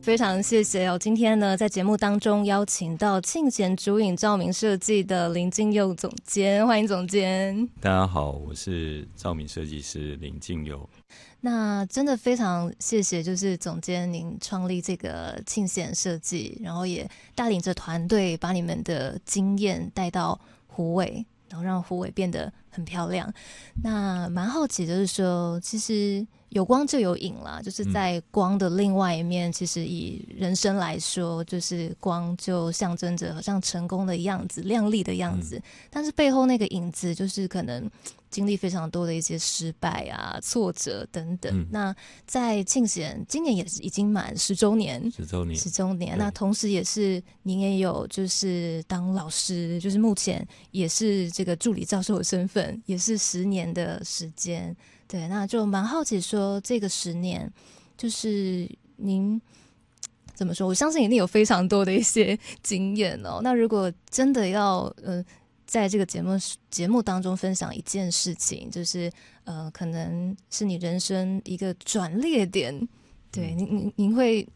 非常谢谢今天呢在节目当中邀请到庆贤竹影照明设计的林敬佑总监，欢迎总监。 大家好，我是照明设计师林敬佑。 那真的非常谢谢，就是总监您创立这个庆贤设计，然后也带领着团队把你们的经验带到虎尾，然后让虎尾变得很漂亮。那蛮好奇就是说，其实有光就有影啦，就是在光的另外一面，其实以人生来说，就是光就象征着好像成功的样子，亮丽的样子，但是背后那个影子就是可能经历非常多的一些失败啊、挫折等等。那在庆贤今年也是已经满10周年，那同时也是您也有就是当老师，就是目前也是这个助理教授的身份，也是10年的时间。对，那就蛮好奇说这个10年就是您怎么说，我相信一定有非常多的一些经验哦。那如果真的要在这个节目当中分享一件事情，就是可能是你人生一个转捩点，对，您会